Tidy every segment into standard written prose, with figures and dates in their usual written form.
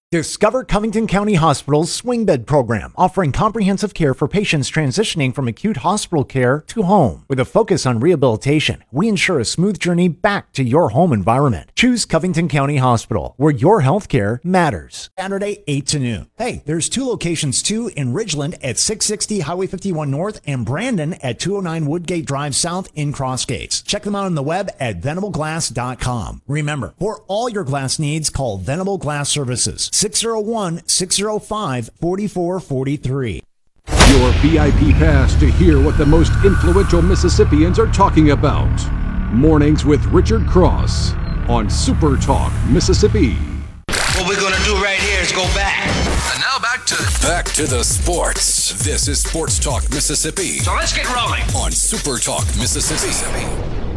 Discover Covington County Hospital's swing bed program, offering comprehensive care for patients transitioning from acute hospital care to home. With a focus on rehabilitation, we ensure a smooth journey back to your home environment. Choose Covington County Hospital, where your health care matters. Saturday, 8 to noon. Hey, there's two locations too in Ridgeland at 660 Highway 51 North and Brandon at 209 Woodgate Drive South in Crossgates. Check them out on the web at venableglass.com. Remember, for all your glass needs, call Venable Glass Services. 601-605-4443. Your VIP pass to hear what the most influential Mississippians are talking about. Mornings with Richard Cross on Super Talk Mississippi. What we're going to do right here is go back. And now back to the sports. This is Sports Talk Mississippi. So let's get rolling On Super Talk Mississippi.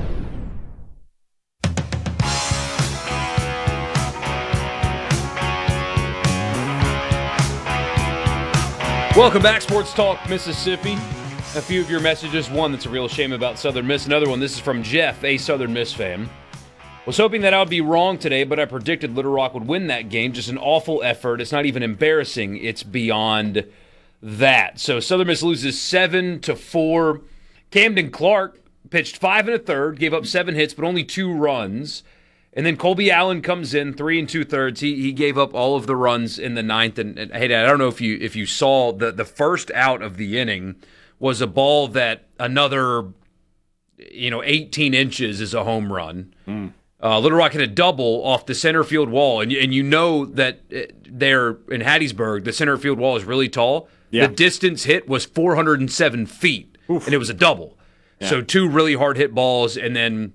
Welcome back, Sports Talk Mississippi. A few of your messages. One that's a real shame about Southern Miss. Another one, this is from Jeff, a Southern Miss fan. Was hoping that I would be wrong today, but I predicted Little Rock would win that game. Just an awful effort. It's not even embarrassing. It's beyond that. So Southern Miss loses 7-4. Camden Clark pitched 5 1/3, gave up 7 hits, but only 2 runs. And then Colby Allen comes in 3 2/3. He gave up all of the runs in the 9th. And hey, Dad, I don't know if you saw the first out of the inning was a ball that another 18 inches is a home run. Little Rock hit a double off the center field wall, and you know that there in Hattiesburg the center field wall is really tall. Yeah. The distance hit was 407 feet, and it was a double. Yeah. So 2 really hard hit balls, and then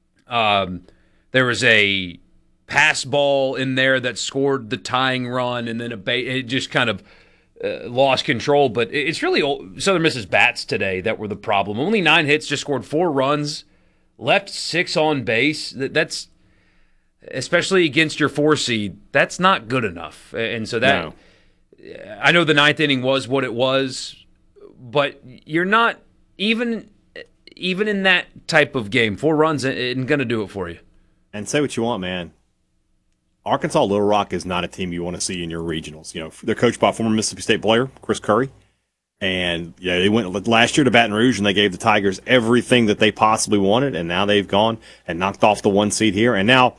there was a pass ball in there that scored the tying run, and then it just kind of lost control. But it's really Southern Miss's bats today that were the problem. Only 9 hits, just scored 4 runs, left 6 on base. That's, especially against your 4 seed, that's not good enough. And so that, no. I know the 9th inning was what it was, but you're not, even in that type of game, 4 runs isn't going to do it for you. And say what you want, man. Arkansas Little Rock is not a team you want to see in your regionals. They're coached by a former Mississippi State player, Chris Curry. And they went last year to Baton Rouge, and they gave the Tigers everything that they possibly wanted, and now they've gone and knocked off the 1 seed here. And now,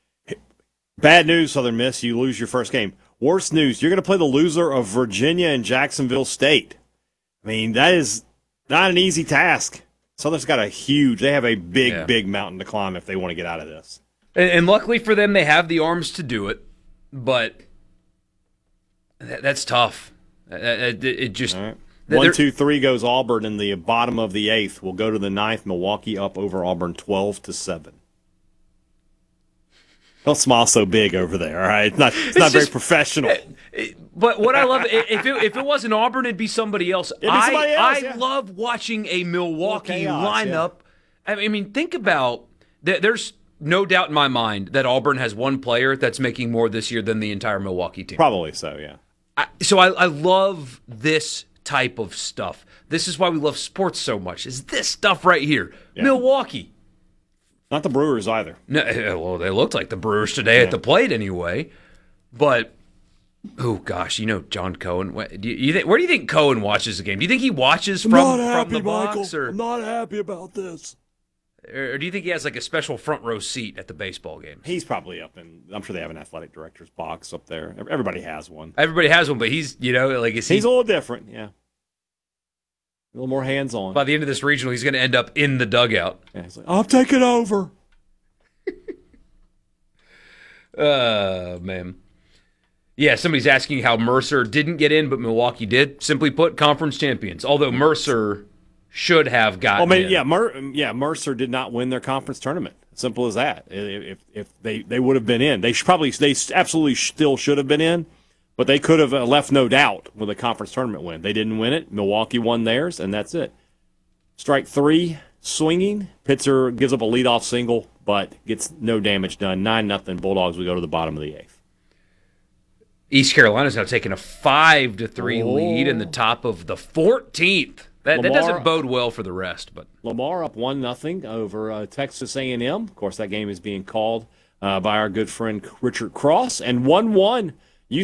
bad news, Southern Miss, you lose your first game. Worse news, you're going to play the loser of Virginia and Jacksonville State. I mean, that is not an easy task. Southern's got they have a big mountain to climb if they want to get out of this. And luckily for them, they have the arms to do it, but that's tough. It just... All right. 1, 2, 3 goes Auburn in the bottom of the 8th. We'll go to the 9th. Milwaukee up over Auburn 12-7. Don't smile so big over there, all right? It's not very professional. But what I love, if it wasn't Auburn, it'd be somebody else. I love watching a Milwaukee lineup. Yeah. I mean, think about that. There's no doubt in my mind that Auburn has one player that's making more this year than the entire Milwaukee team. Probably so, yeah. I love this type of stuff. This is why we love sports so much, is this stuff right here. Yeah. Milwaukee. Not the Brewers either. No, well, they looked like the Brewers today at the plate anyway. But, oh gosh, John Cohen. Where do you think Cohen watches the game? Do you think he watches from the box? Michael. Or, I'm not happy about this. Or do you think he has like a special front row seat at the baseball game? He's probably up in. I'm sure they have an athletic director's box up there. Everybody has one. Everybody has one, but he's he's a little different. Yeah. A little more hands-on. By the end of this regional, he's going to end up in the dugout. Yeah, he's like, I'm taking over. Man. Yeah, somebody's asking how Mercer didn't get in, but Milwaukee did. Simply put, conference champions. Although Mercer should have gotten in. Mercer did not win their conference tournament. Simple as that. If they would have been in. They absolutely still should have been in. But they could have left no doubt with a conference tournament win. They didn't win it. Milwaukee won theirs, and that's it. Strike 3, swinging. Pitzer gives up a leadoff single, but gets no damage done. 9-0 Bulldogs. We go to the bottom of the 8th. East Carolina's now taking a 5-3 lead in the top of the 14th. That doesn't bode well for the rest. But Lamar up 1-0 over Texas A&M. Of course, that game is being called by our good friend Richard Cross. And 1-1